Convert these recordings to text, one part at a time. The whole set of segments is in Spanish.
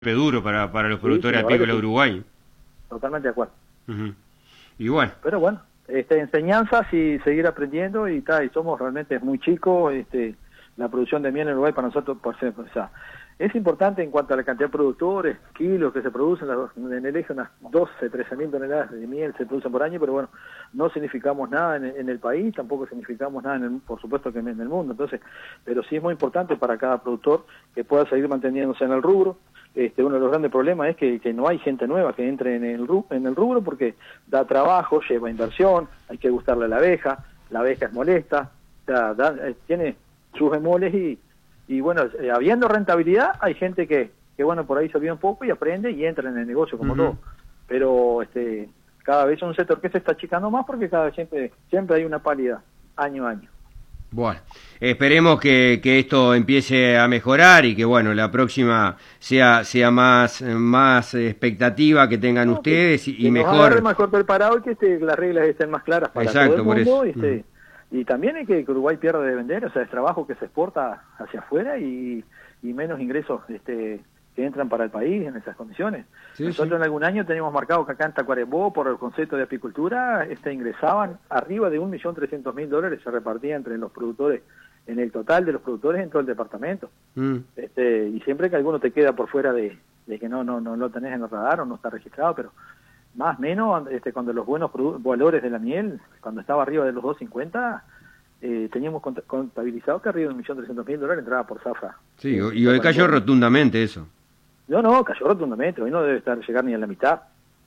duro para los Sí, productores sí, la verdad apícolas que sí. uruguayos. Totalmente de acuerdo. Ujú. Y bueno, Pero bueno, enseñanzas y seguir aprendiendo y somos realmente muy chicos, la producción de miel en Uruguay para nosotros, o sea, es importante en cuanto a la cantidad de productores, kilos que se producen, en el eje unas 12, 13.000 toneladas de miel se producen por año, pero bueno, no significamos nada en el país, tampoco significamos nada, por supuesto que en el mundo, entonces, pero sí es muy importante para cada productor que pueda seguir manteniéndose en el rubro. Uno de los grandes problemas es que no hay gente nueva que entre en el rubro porque da trabajo, lleva inversión, hay que gustarle a la abeja es molesta, o sea, tiene sus bemoles y bueno, habiendo rentabilidad, hay gente que bueno, por ahí se olvida un poco y aprende y entra en el negocio como todo. Pero cada vez es un sector que se está achicando más porque cada vez siempre hay una pálida, año a año. bueno, esperemos que esto empiece a mejorar y que bueno, la próxima sea más expectativa que tengan ustedes y que mejor. Nos agarre mejor preparado y que las reglas estén más claras para Exacto, todo el mundo. por eso. Y también hay que Uruguay pierde de vender, o sea, es trabajo que se exporta hacia afuera y menos ingresos que entran para el país en esas condiciones. Sí, Nosotros en algún año teníamos marcado que acá en Tacuarembó, por el concepto de apicultura, ingresaban arriba de $1.300.000, se repartía entre los productores, en el total de los productores en todo el departamento. Y siempre que alguno te queda por fuera de que no lo tenés en el radar o no está registrado, pero más o menos cuando los buenos valores de la miel, cuando estaba arriba de los 250, teníamos contabilizado que arriba de $1.300.000 entraba por zafra. Sí, y hoy cayó rotundamente eso. No, cayó rotundamente, hoy no debe llegar ni a la mitad.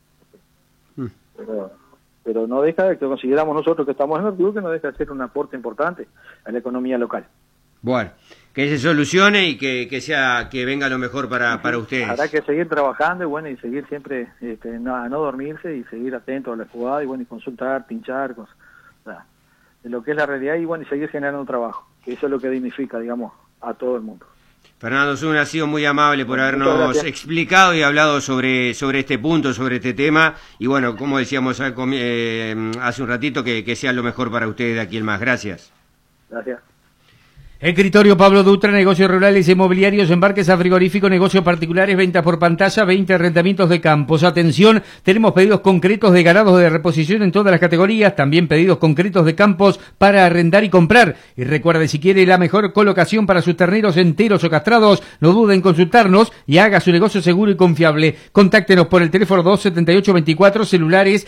Pero no deja de que consideramos nosotros que estamos en el club, que no deja de ser un aporte importante a la economía local. Bueno, que se solucione y que venga lo mejor para ustedes. Habrá que seguir trabajando y bueno, y seguir siempre no dormirse y seguir atento a la jugada y bueno, y consultar, pinchar, de lo que es la realidad y bueno, y seguir generando trabajo, que eso es lo que dignifica, digamos, a todo el mundo. Fernando Zuna ha sido muy amable por habernos explicado y hablado sobre este punto, sobre este tema y bueno, como decíamos hace un ratito, que sea lo mejor para ustedes de aquí en más. Gracias. Gracias. Escritorio Pablo Dutra, negocios rurales, inmobiliarios, embarques a frigorífico, negocios particulares, ventas por pantalla, 20 arrendamientos de campos. Atención, tenemos pedidos concretos de ganados de reposición en todas las categorías, también pedidos concretos de campos para arrendar y comprar. Y recuerde, si quiere la mejor colocación para sus terneros enteros o castrados, no dude en consultarnos y haga su negocio seguro y confiable. Contáctenos por el teléfono 27824, celulares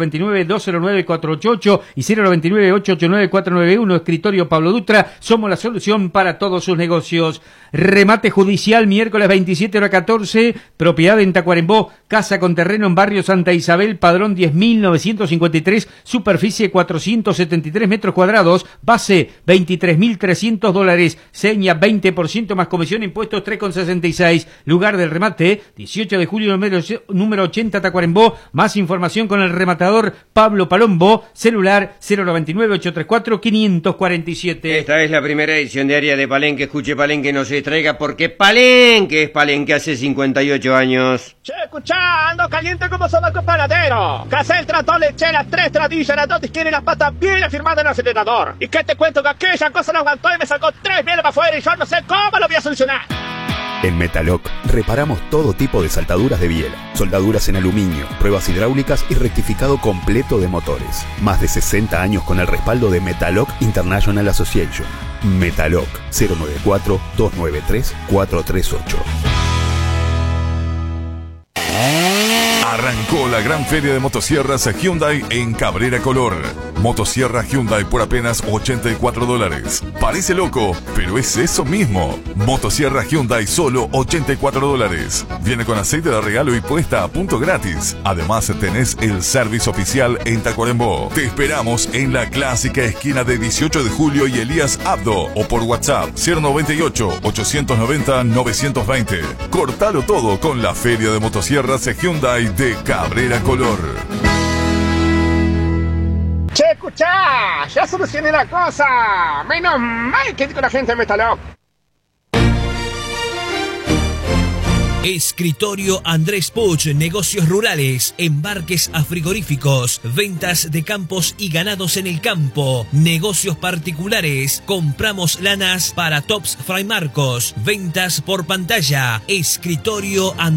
099-209-488 y 099-889-491. Escritorio Pablo Dutra, somos la solución para todos sus negocios. Remate judicial miércoles 27:14, propiedad en Tacuarembó, casa con terreno en barrio Santa Isabel, padrón 10.953, superficie 473 metros cuadrados, base $23.300, seña 20% más comisión, impuestos 3,66. Lugar del remate 18 de julio número 80 Tacuarembó. Más información con el rematador Pablo Palombo, celular 099-834-547. Esta es la primera edición diaria de Palenque. Escuche Palenque, no se distraiga porque Palenque es Palenque hace 58 años. Che, escuchá, ando caliente como sobaco panadero. Casé el tractor, le eché las 3 tradillas, las 2 izquierdas y las patas bien afirmadas en el acelerador. ¿Y qué te cuento? Que aquella cosa no aguantó y me sacó 3 mieles para afuera y yo no sé cómo lo voy a solucionar. En Metaloc reparamos todo tipo de saltaduras de biela, soldaduras en aluminio, pruebas hidráulicas y rectificado completo de motores. Más de 60 años con el respaldo de Metaloc International Association. Metaloc 094-293-438. Arrancó la gran feria de motosierras Hyundai en Cabrera Color. Motosierra Hyundai por apenas $84. Parece loco, pero es eso mismo. Motosierra Hyundai solo $84. Viene con aceite de regalo y puesta a punto gratis. Además tenés el servicio oficial en Tacuarembó. Te esperamos en la clásica esquina de 18 de julio y Elías Abdo o por WhatsApp 098-890-920. Cortalo todo con la feria de motosierras Hyundai de Cabrera Color. Che, escuchá, ya solucioné la cosa. Menos mal que con la gente de Metaloc. Escritorio Andrés Puch, negocios rurales, embarques a frigoríficos, ventas de campos y ganados en el campo, negocios particulares, compramos lanas para Tops Fray Marcos, ventas por pantalla. Escritorio Andrés